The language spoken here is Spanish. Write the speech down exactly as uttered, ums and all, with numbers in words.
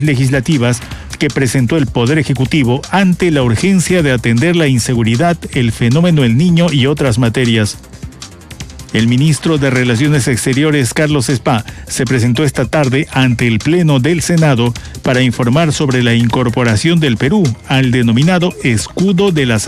legislativas que presentó el Poder Ejecutivo ante la urgencia de atender la inseguridad, el fenómeno El Niño y otras materias. El ministro de Relaciones Exteriores, Carlos Spa, se presentó esta tarde ante el Pleno del Senado para informar sobre la incorporación del Perú al denominado Escudo de las